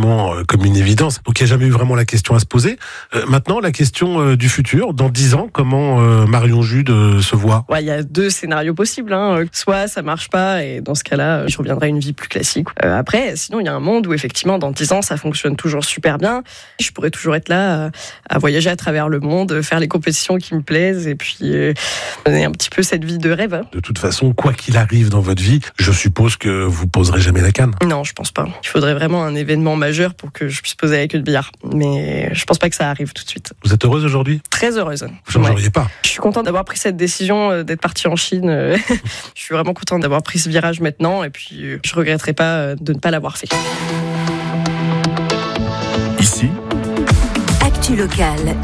vraiment comme une évidence. Donc il n'y a jamais eu vraiment la question à se poser. Maintenant, la question du futur, dans 10 ans, comment Marion Jude se voit ? Il y a 2 scénarios possibles. Soit ça marche pas et dans ce cas-là, je reviendrai à une vie plus classique. Après, sinon, il y a un monde où effectivement, dans 10 ans, ça fonctionne toujours super bien. Je pourrais toujours être là à voyager à travers le monde, faire les compétitions qui me plaisent et puis donner un petit peu cette vie de rêve. De toute façon, quoi qu'il arrive dans votre vie, je suppose que vous poserez jamais la canne. Non, je pense pas. Il faudrait vraiment un événement majeur pour que je puisse poser avec eux de billard. Mais je pense pas que ça arrive tout de suite. Vous êtes heureuse aujourd'hui ? Très heureuse. Vous changeriez pas ? Je suis contente d'avoir pris cette décision d'être partie en Chine. Je suis vraiment contente d'avoir pris ce virage maintenant et puis je regretterai pas de ne pas l'avoir fait. Ici, Actu locale.